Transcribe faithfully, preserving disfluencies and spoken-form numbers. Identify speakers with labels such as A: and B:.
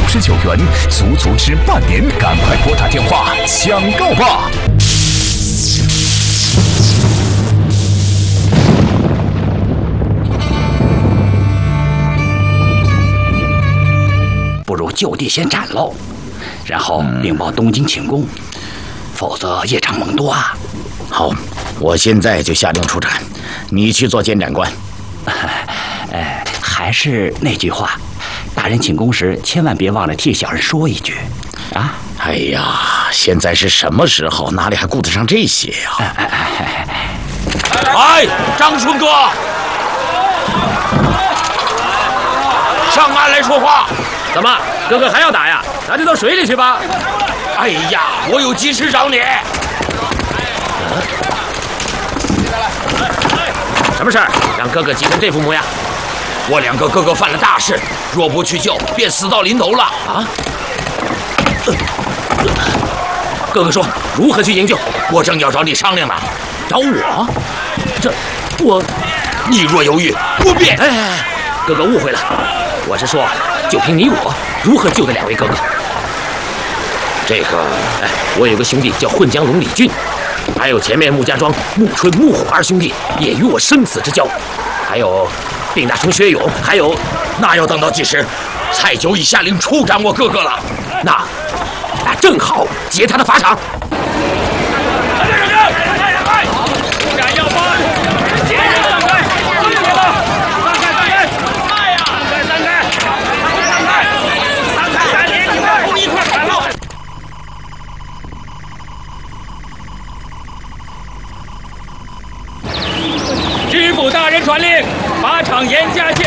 A: 十九元，足足吃半年，赶快拨打电话抢购吧！
B: 不如就地先斩喽，然后禀报东京寝宫，否则夜长梦多啊。
C: 好，我现在就下令出斩，你去做监斩官。
B: 哎，还是那句话，大人寝宫时千万别忘了替小人说一句，啊！
C: 哎呀，现在是什么时候，哪里还顾得上这些呀？哎哎
D: 哎哎哎！张顺哥，上岸来说话。
E: 怎么，哥哥还要打呀？那就到水里去吧。
D: 哎呀，我有急事找你。
E: 什么事儿？让哥哥急成这副模样？
D: 我两个哥哥犯了大事，若不去救，便死到临头了啊！
E: 哥哥说如何去营救？
D: 我正要找你商量呢。
E: 找我？这我……
D: 你若犹豫，不便。
E: 哎哎哎，哥哥误会了，我是说，就凭你我，如何救得两位哥哥？这个，哎，我有个兄弟叫混江龙李俊，还有前面穆家庄穆春、穆虎二兄弟，也与我生死之交，还有病大雄薛勇，还有……
D: 那要等到几时？蔡九已下令处斩我哥哥了，
E: 那那正好劫他的法场。
F: 知府大人传令，法场严加